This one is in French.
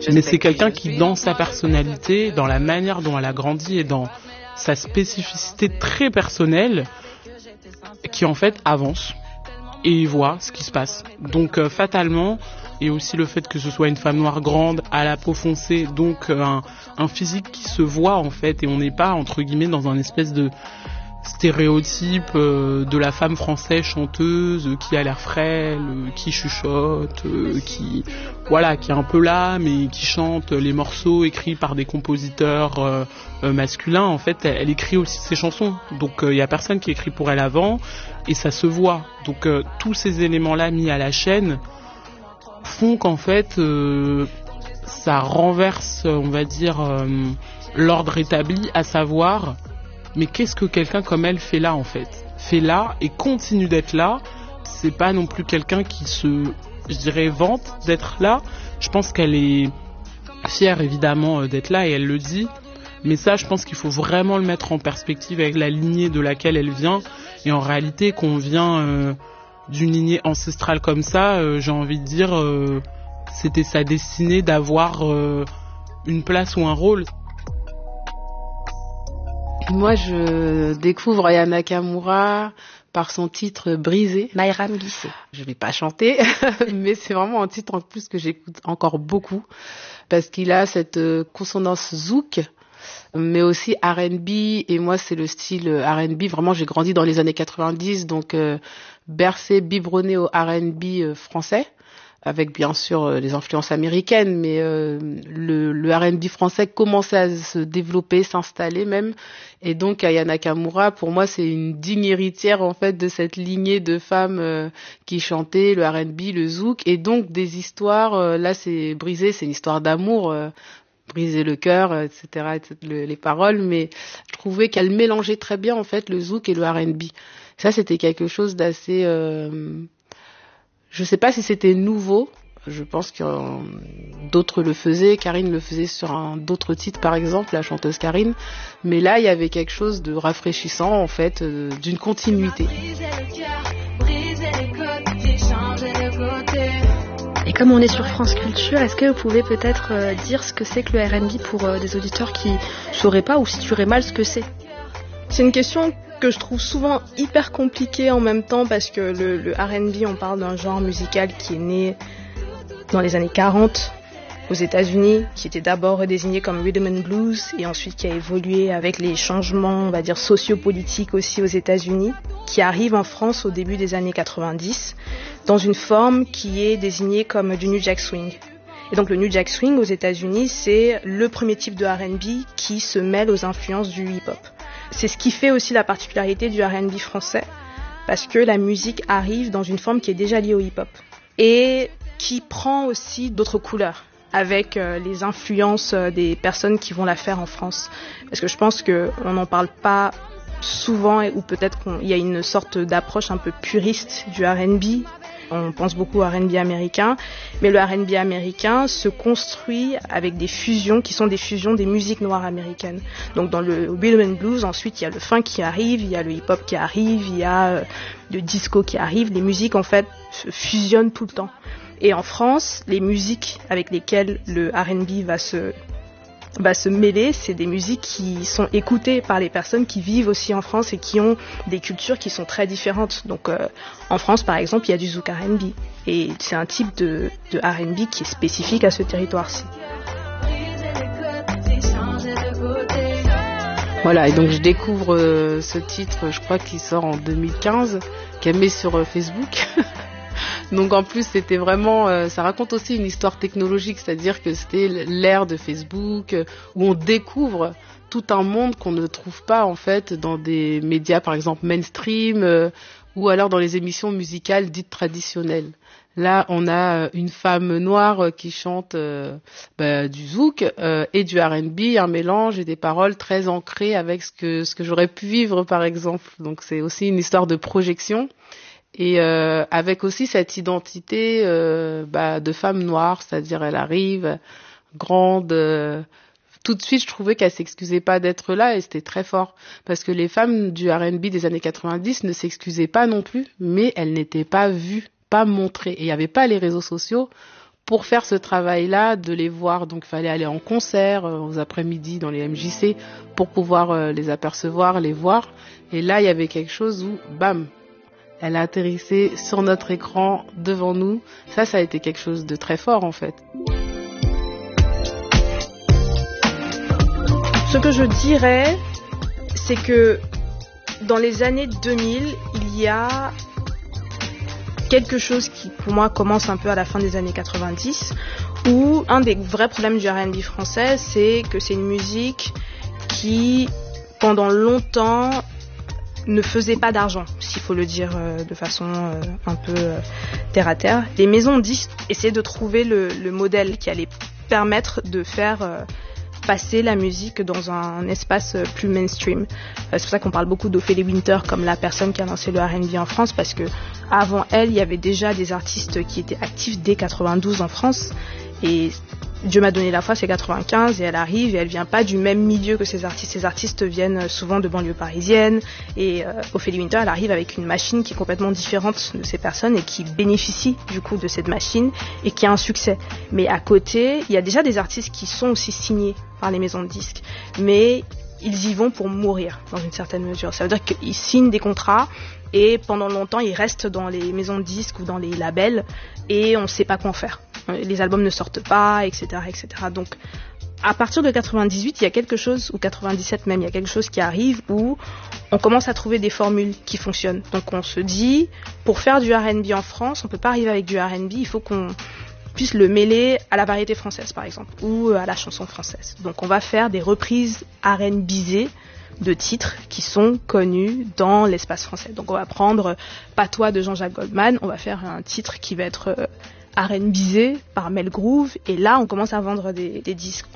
Mais c'est quelqu'un qui, dans sa personnalité, dans la manière dont elle a grandi et dans sa spécificité très personnelle, qui en fait avance et voit ce qui se passe. Donc fatalement, et aussi le fait que ce soit une femme noire grande, à la peau foncée, donc un physique qui se voit en fait, et on n'est pas entre guillemets dans un espèce de stéréotype de la femme française chanteuse qui a l'air frêle, qui chuchote, qui est un peu là mais qui chante les morceaux écrits par des compositeurs masculins. En fait, elle écrit aussi ses chansons, donc il y a personne qui écrit pour elle avant et ça se voit. Donc tous ces éléments là mis à la chaîne font qu'en fait ça renverse, on va dire, l'ordre établi, à savoir, mais qu'est-ce que quelqu'un comme elle fait là en fait ? Fait là et continue d'être là. C'est pas non plus quelqu'un qui vante d'être là. Je pense qu'elle est fière évidemment d'être là et elle le dit. Mais ça, je pense qu'il faut vraiment le mettre en perspective avec la lignée de laquelle elle vient. Et en réalité, qu'on vient d'une lignée ancestrale comme ça, j'ai envie de dire, c'était sa destinée d'avoir une place ou un rôle. Moi, je découvre Aya Nakamura par son titre Brisé. Mayram Guissé. Je vais pas chanter, mais c'est vraiment un titre en plus que j'écoute encore beaucoup parce qu'il a cette consonance zouk, mais aussi R&B. Et moi, c'est le style R&B. Vraiment, j'ai grandi dans les années 90, donc bercé, biberonné au R&B français, avec bien sûr les influences américaines, mais le R&B français commençait à se développer, s'installer même, et donc Aya Nakamura, pour moi, c'est une digne héritière en fait de cette lignée de femmes qui chantaient le R&B, le zouk, et donc des histoires. Là, c'est Brisé, c'est une histoire d'amour, briser le cœur, etc., les paroles, mais je trouvais qu'elle mélangeait très bien en fait le zouk et le R&B. Ça, c'était quelque chose d'assez je sais pas si c'était nouveau. Je pense que d'autres le faisaient. Karine le faisait sur d'autres titres, par exemple, la chanteuse Karine. Mais là, il y avait quelque chose de rafraîchissant, en fait, d'une continuité. Et comme on est sur France Culture, est-ce que vous pouvez peut-être dire ce que c'est que le R&B pour des auditeurs qui sauraient pas ou situeraient mal ce que c'est ? C'est une question que je trouve souvent hyper compliquée en même temps parce que le R&B, on parle d'un genre musical qui est né dans les années 40 aux États-Unis, qui était d'abord désigné comme rhythm and blues et ensuite qui a évolué avec les changements, on va dire, sociopolitiques aussi aux États-Unis, qui arrive en France au début des années 90 dans une forme qui est désignée comme du New Jack Swing. Et donc le New Jack Swing aux États-Unis, c'est le premier type de R&B qui se mêle aux influences du hip-hop. C'est ce qui fait aussi la particularité du R&B français, parce que la musique arrive dans une forme qui est déjà liée au hip-hop et qui prend aussi d'autres couleurs avec les influences des personnes qui vont la faire en France. Parce que je pense qu'on n'en parle pas souvent, ou peut-être qu'il y a une sorte d'approche un peu puriste du R&B. On pense beaucoup au R&B américain, mais le R&B américain se construit avec des fusions qui sont des fusions des musiques noires américaines. Donc dans le rhythm and blues, ensuite il y a le funk qui arrive, il y a le hip-hop qui arrive, il y a le disco qui arrive. Les musiques en fait fusionnent tout le temps. Et en France, les musiques avec lesquelles le R&B va se mêler, c'est des musiques qui sont écoutées par les personnes qui vivent aussi en France et qui ont des cultures qui sont très différentes. Donc en France, par exemple, il y a du zouk R&B. Et c'est un type de R&B qui est spécifique à ce territoire-ci. Voilà, et donc je découvre ce titre, je crois qu'il sort en 2015, qu'elle met sur Facebook. Donc en plus c'était vraiment, ça raconte aussi une histoire technologique, c'est-à-dire que c'était l'ère de Facebook où on découvre tout un monde qu'on ne trouve pas en fait dans des médias par exemple mainstream ou alors dans les émissions musicales dites traditionnelles. Là on a une femme noire qui chante du zouk et du R&B, un mélange et des paroles très ancrées avec ce que j'aurais pu vivre par exemple. Donc c'est aussi une histoire de projection. Et avec aussi cette identité de femme noire, c'est-à-dire elle arrive grande. Tout de suite, je trouvais qu'elle s'excusait pas d'être là et c'était très fort parce que les femmes du R&B des années 90 ne s'excusaient pas non plus, mais elles n'étaient pas vues, pas montrées. Et il y avait pas les réseaux sociaux pour faire ce travail-là, de les voir, donc il fallait aller en concert aux après-midi dans les MJC pour pouvoir les apercevoir, les voir. Et là, il y avait quelque chose où, bam, elle a atterrissé sur notre écran devant nous. Ça a été quelque chose de très fort en fait. Ce que je dirais, c'est que dans les années 2000, il y a quelque chose qui, pour moi, commence un peu à la fin des années 90, où un des vrais problèmes du R&B français, c'est que c'est une musique qui, pendant longtemps, ne faisait pas d'argent, s'il faut le dire de façon un peu terre à terre. Les maisons de disques essayaient de trouver le modèle qui allait permettre de faire passer la musique dans un espace plus mainstream. C'est pour ça qu'on parle beaucoup d'Ophélie Winter comme la personne qui a lancé le R&B en France, parce que avant elle, il y avait déjà des artistes qui étaient actifs dès 92 en France, et Dieu m'a donné la foi, c'est 95, et elle arrive et elle vient pas du même milieu que ces artistes. Ces artistes viennent souvent de banlieues parisiennes, et Ophélie Winter, elle arrive avec une machine qui est complètement différente de ces personnes et qui bénéficie du coup de cette machine et qui a un succès. Mais à côté, il y a déjà des artistes qui sont aussi signés par les maisons de disques, mais ils y vont pour mourir dans une certaine mesure. Ça veut dire qu'ils signent des contrats et pendant longtemps ils restent dans les maisons de disques ou dans les labels et on ne sait pas quoi en faire. Les albums ne sortent pas, etc., etc. Donc, à partir de 98, il y a quelque chose, ou 97 même, il y a quelque chose qui arrive où on commence à trouver des formules qui fonctionnent. Donc, on se dit, pour faire du R&B en France, on peut pas arriver avec du R&B, il faut qu'on puisse le mêler à la variété française, par exemple, ou à la chanson française. Donc, on va faire des reprises R&Bisées de titres qui sont connus dans l'espace français. Donc, on va prendre Patois de Jean-Jacques Goldman, on va faire un titre qui va être R&Bisé par Mel Groove, et là on commence à vendre des disques.